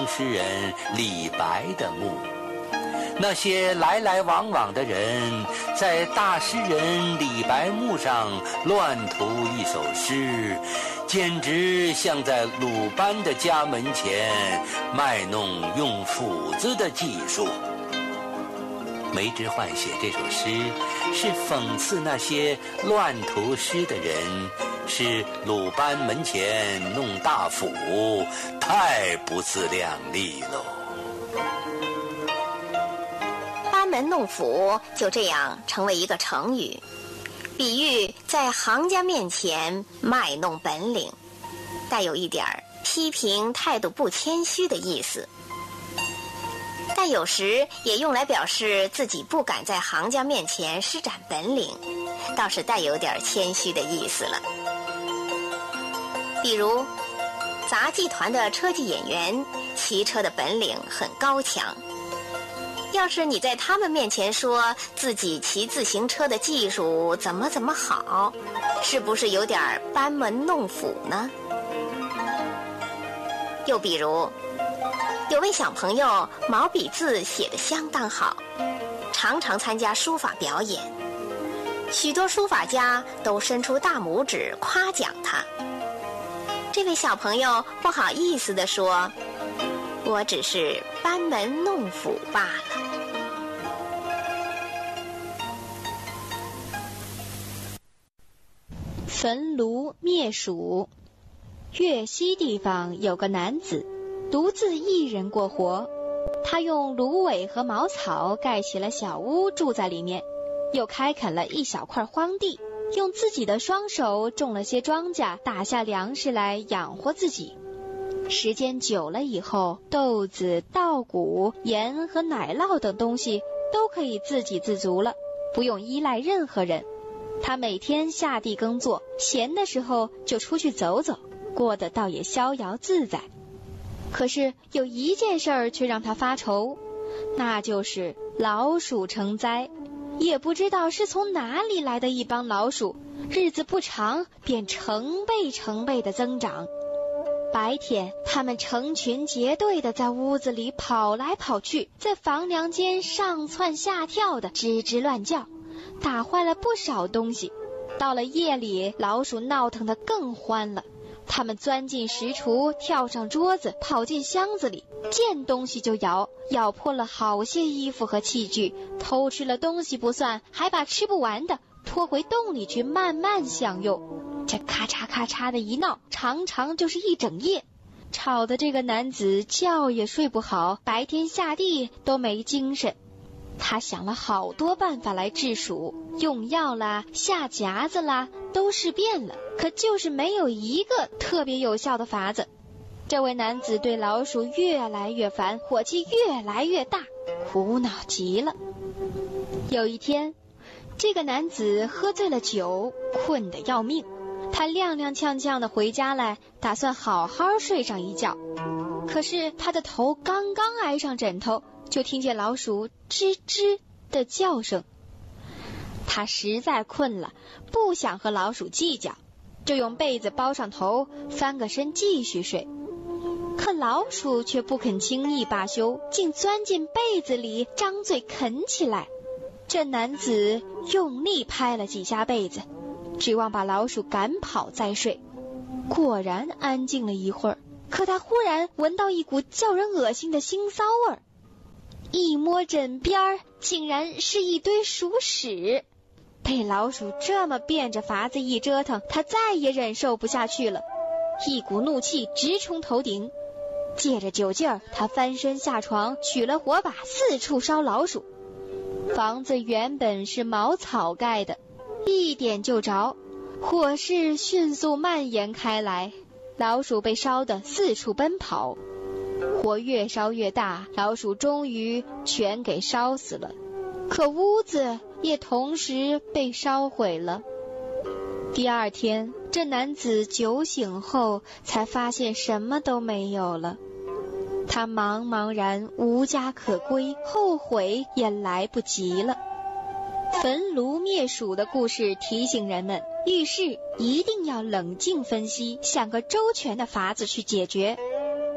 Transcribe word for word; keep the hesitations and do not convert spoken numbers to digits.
名诗人李白的墓。那些来来往往的人，在大诗人李白墓上乱涂一首诗，简直像在鲁班的家门前卖弄用斧子的技术。梅之焕写这首诗，是讽刺那些乱涂诗的人，是鲁班门前弄大斧，太不自量力喽。 班门弄斧就这样成为一个成语，比喻在行家面前卖弄本领，带有一点批评态度不谦虚的意思，但有时也用来表示自己不敢在行家面前施展本领，倒是带有点谦虚的意思了。比如杂技团的车技演员骑车的本领很高强，要是你在他们面前说自己骑自行车的技术怎么怎么好，是不是有点班门弄斧呢？又比如有位小朋友毛笔字写得相当好，常常参加书法表演，许多书法家都伸出大拇指夸奖他。这位小朋友不好意思地说，我只是班门弄斧罢了。 焚炉灭鼠。粤西地方有个男子独自一人过活，他用芦苇和茅草盖起了小屋，住在里面，又开垦了一小块荒地，用自己的双手种了些庄稼，打下粮食来养活自己。时间久了以后，豆子、稻谷、盐和奶酪等东西都可以自给自足了，不用依赖任何人。他每天下地耕作，闲的时候就出去走走，过得倒也逍遥自在。可是有一件事儿却让他发愁，那就是老鼠成灾，也不知道是从哪里来的一帮老鼠，日子不长便成倍成倍的增长。白天他们成群结队的在屋子里跑来跑去，在房梁间上蹿下跳的吱吱乱叫，打坏了不少东西。到了夜里，老鼠闹腾得更欢了，他们钻进食橱，跳上桌子，跑进箱子里，见东西就咬，咬破了好些衣服和器具，偷吃了东西不算，还把吃不完的拖回洞里去慢慢享用。这咔嚓咔嚓的一闹，常常就是一整夜，吵得这个男子觉也睡不好，白天下地都没精神。他想了好多办法来治鼠，用药啦，下夹子啦，都试遍了，可就是没有一个特别有效的法子。这位男子对老鼠越来越烦，火气越来越大，苦恼极了。有一天，这个男子喝醉了酒，困得要命，他踉踉跄跄的回家来，打算好好睡上一觉。可是他的头刚刚挨上枕头，就听见老鼠吱吱的叫声。他实在困了，不想和老鼠计较，就用被子包上头，翻个身继续睡。可老鼠却不肯轻易罢休，竟钻进被子里，张嘴啃起来。这男子用力拍了几下被子，指望把老鼠赶跑再睡。果然安静了一会儿，可他忽然闻到一股叫人恶心的腥臊味儿，一摸枕边，竟然是一堆鼠屎。被老鼠这么变着法子一折腾，他再也忍受不下去了，一股怒气直冲头顶。借着酒劲儿，他翻身下床，取了火把，四处烧老鼠。房子原本是茅草盖的，一点就着，火势迅速蔓延开来，老鼠被烧得四处奔跑。火越烧越大，老鼠终于全给烧死了，可屋子也同时被烧毁了。第二天，这男子酒醒后才发现什么都没有了，他茫茫然无家可归，后悔也来不及了。焚炉灭鼠的故事提醒人们，遇事一定要冷静分析，想个周全的法子去解决，